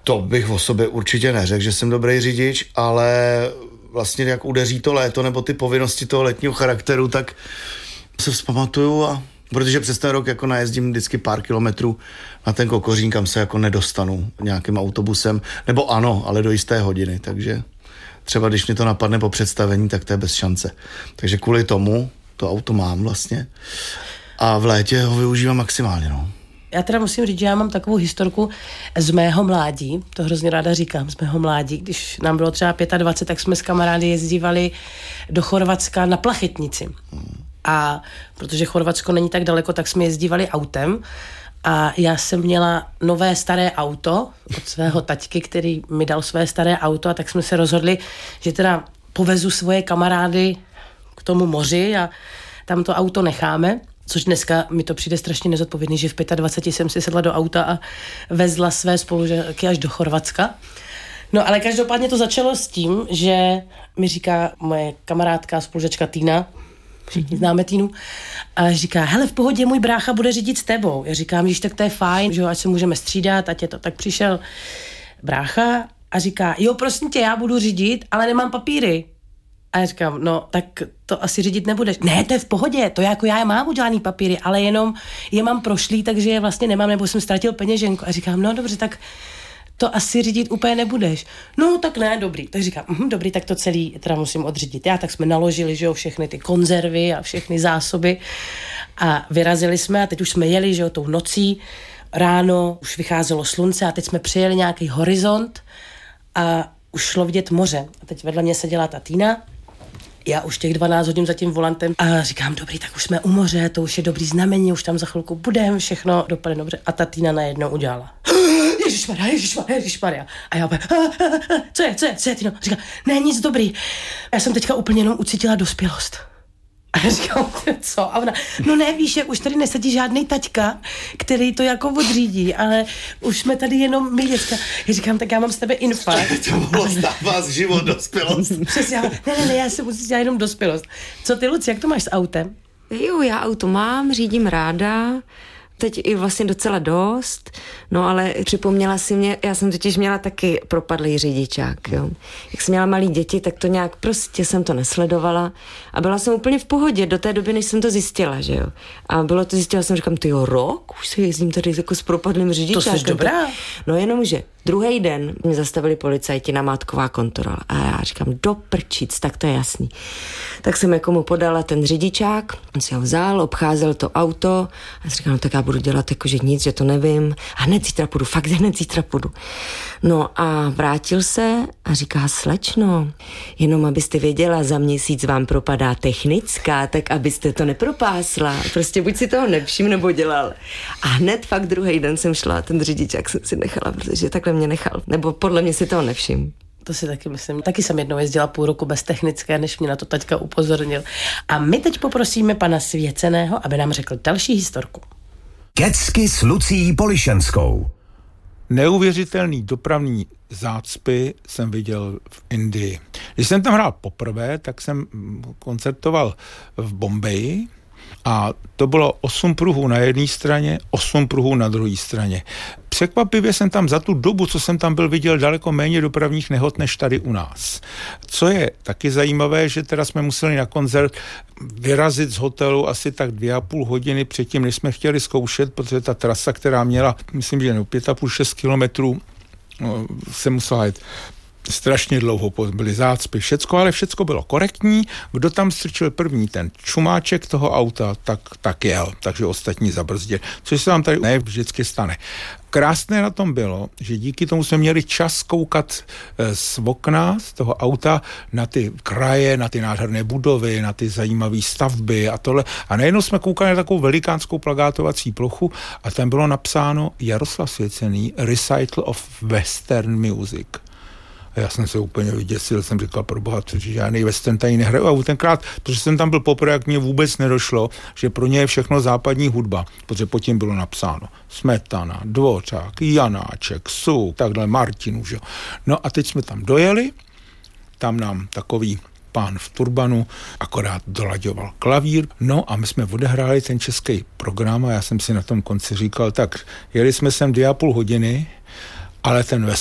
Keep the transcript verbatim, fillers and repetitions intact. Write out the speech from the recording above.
To bych o sobě určitě neřekl, že jsem dobrý řidič, ale vlastně jak udeří to léto nebo ty povinnosti toho letního charakteru, tak se vzpamatuju a protože přes ten rok jako najezdím vždycky pár kilometrů na ten Kokořín, kam se jako nedostanu nějakým autobusem, nebo ano, ale do jisté hodiny, takže třeba když mě to napadne po představení, tak to je bez šance. Takže kvůli tomu to auto mám vlastně a v létě ho využívám maximálně, no. Já teda musím říct, že já mám takovou historku z mého mládí, to hrozně ráda říkám, z mého mládí, když nám bylo třeba dvacet pět, tak jsme s kamarády jezdívali do Chorvatska na plachetnici. A protože Chorvatsko není tak daleko, tak jsme jezdívali autem a já jsem měla nové staré auto od svého taťky, který mi dal své staré auto a tak jsme se rozhodli, že teda povezu svoje kamarády k tomu moři a tam to auto necháme. Což dneska mi to přijde strašně nezodpovědný, že v dvacet pět jsem si sedla do auta a vezla své spolužáky až do Chorvatska. No ale každopádně to začalo s tím, že mi říká moje kamarádka, spolužačka Týna, všichni známe Týnu, a říká, hele, v pohodě, můj brácha bude řídit s tebou. Já říkám, že tak to je fajn, že jo, ať se můžeme střídat, ať je to. Tak přišel brácha a říká, jo, prosím tě, já budu řídit, ale nemám papíry. A já říkám, no, tak to asi řídit nebudeš. Ne, to je v pohodě, to jako já mám udělaný papíry, ale jenom je mám prošlý, takže je vlastně nemám, nebo jsem ztratil peněženku. A říkám, no dobře, tak to asi řídit úplně nebudeš. No, tak ne, dobrý. Tak říkám, hm, dobrý, tak to celý teda musím odřídit. Já tak jsme naložili, že jo, všechny ty konzervy a všechny zásoby a vyrazili jsme a teď už jsme jeli, že jo, tou nocí. Ráno už vycházelo slunce a teď jsme přijeli nějaký horizont a už šlo vidět moře. A teď vedle mě seděla ta Týna, já už těch dvanáct hodin za tím volantem a říkám, dobrý, tak už jsme u moře, to už je dobrý znamení, už tam za chvilku budeme, všechno dopadne dobře. A ta Týna najednou udělala. Ježišmarja, ježišmarja, ježišmarja. A já opět, co je, co je, co je, Týno? Říká, ne, nic dobrý. Já jsem teďka úplně jenom ucítila dospělost. A já říkám, co? A ona, no ne, víš, jak už tady nesedí žádný taťka, který to jako odřídí, ale už jsme tady jenom my děcka. Já říkám, tak já mám z tebe infarkt. To mohlo stát vás život, dospělost. Přesně, ne, ne, ne, já jsem ucítila jenom dospělost. Co ty, Luci, jak to máš s autem? Jo, já auto mám, řídím ráda. Teď i vlastně docela dost, no ale připomněla si mě, já jsem totiž měla taky propadlý řidičák, jo. Jak jsem měla malý děti, tak to nějak prostě jsem to nesledovala a byla jsem úplně v pohodě do té doby, než jsem to zjistila, že jo. A bylo to zjistila, jsem říkám, ty jo, rok, už se jezdím tady jako s propadlým řidičákem. To jsi dobrá. No jenomže druhý den mě zastavili policajti na mátková kontrola a já říkám, do prčic, tak to je jasný. Tak jsem jako mu podala ten řidičák, on si ho vzal, obcházel to auto a říkám, no tak já budu dělat jako, že nic, že to nevím a hned zítra půjdu, fakt hned zítra půjdu. No a vrátil se a říká, slečno, jenom abyste věděla, za měsíc vám propadá technická, tak abyste to nepropásla. Prostě buď si toho nevšim, nebo dělal. A hned fakt druhý den jsem šla a ten řidičák jsem si nechala, protože takhle mě nechal. Nebo podle mě si toho nevšim. To si taky myslím. Taky jsem jednou jezdila půl roku bez technické, než mě na to taťka upozornil. A my teď poprosíme pana Svěceného, aby nám řekl další historku. Kecky s Lucí Polišenskou. Neuvěřitelný dopravní zácpy jsem viděl v Indii. Když jsem tam hrál poprvé, tak jsem koncertoval v Bombeji a to bylo osm pruhů na jedné straně, osm pruhů na druhé straně. Překvapivě jsem tam za tu dobu, co jsem tam byl, viděl daleko méně dopravních nehod než tady u nás. Co je taky zajímavé, že teda jsme museli na koncert vyrazit z hotelu asi tak dvě a půl hodiny předtím, než jsme chtěli zkoušet, protože ta trasa, která měla, myslím, že no, pět a půl, šest kilometrů, no, se musela jít strašně dlouho, byly zácpy, všecko, ale všecko bylo korektní. Kdo tam strčil první ten čumáček toho auta, tak, tak jel, takže ostatní zabrzdili. Což se nám tady ne vždycky stane. Krásné na tom bylo, že díky tomu jsme měli čas koukat z okna, z toho auta na ty kraje, na ty nádherné budovy, na ty zajímavé stavby a tohle. A najednou jsme koukali na takovou velikánskou plakátovací plochu a tam bylo napsáno Jaroslav Svěcený, Recital of Western Music. A já jsem se úplně vyděsil, jsem říkal, proboha, že žádný western tady nehraju. A tenkrát, protože jsem tam byl poprvé, jak mě vůbec nedošlo, že pro ně je všechno západní hudba, protože pod tím bylo napsáno Smetana, Dvořák, Janáček, Suk, takhle Martinů, že? No a teď jsme tam dojeli, tam nám takový pán v turbanu akorát dolaďoval klavír, no a my jsme odehráli ten český program a já jsem si na tom konci říkal, tak jeli jsme sem dvě a půl hodiny, ale ten